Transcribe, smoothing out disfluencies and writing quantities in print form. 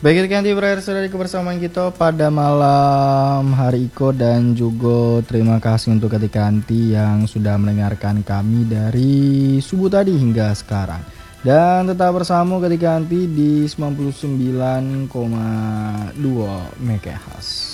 Baik, Kanti berakhir dari kebersamaan kita pada malam hari Iko dan juga terima kasih untuk ketika Kanti yang sudah mendengarkan kami dari subuh tadi hingga sekarang. Dan tetap bersama ketika Kanti di 99,2 MHz.